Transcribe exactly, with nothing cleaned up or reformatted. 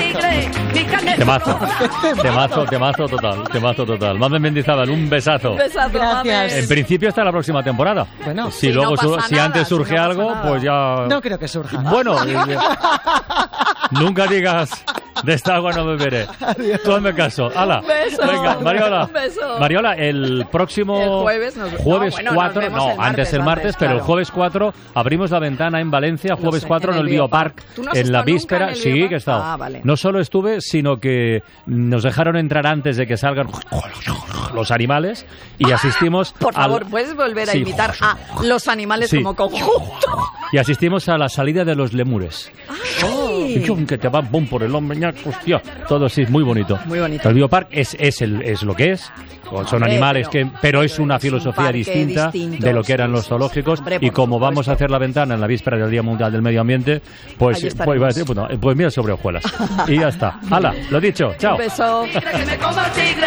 tigre, mi carne. Temazo, temazo, temazo total, temazo total. Mamen Mendizábal, un besazo. Un besazo, Gracias. En principio hasta la próxima temporada. Bueno, si si luego no su- pasa si nada, antes si surge no pasa algo, nada. pues ya. no creo que surja. Bueno, eh, nunca digas de esta agua no beberé. Tú hazme caso. Hala. Un beso. Venga, Mariola. Un beso. Mariola, el próximo El jueves nos- jueves no, bueno, nos cuatro, vemos no, el martes, antes el martes, antes, pero el claro. jueves cuatro abrimos la ventana en Valencia, jueves sé, cuatro en en el el Biopark, Biopark. ¿Tú no has en la estado nunca víspera. en el Sí, Biopark? que he estado. Ah, vale. No solo estuve, sino que nos dejaron entrar antes de que salgan los animales y asistimos Por favor, al- ¿puedes volver a Sí. imitar a los animales Sí. como conjunto? y asistimos a la salida de los lemures. Y chum, que te van pum por el hombro, ñac, hostia, todo sí, muy bonito. Muy bonito. El Biopark es, es, el, es lo que es. Son Hombre, animales pero- que, pero es pero una es un filosofía parque distinta distinto, de lo que eran sí, los sí, zoológicos. hombre, Y por como vamos supuesto. a hacer la ventana en la víspera del Día Mundial del Medio Ambiente, pues, Ahí pues, estaremos. iba a decir, pues, no, pues mira sobre hojuelas. Y ya está. Hala, lo dicho, chao. Un beso. Que me coma el tigre.